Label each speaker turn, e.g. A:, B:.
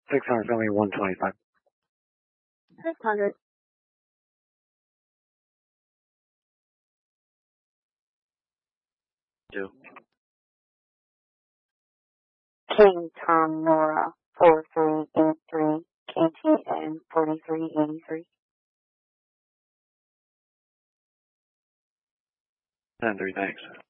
A: 600, only 125.
B: 600.
A: Two.
B: King Tom Nora 4383 KTN 4383.
A: 10-3, thanks.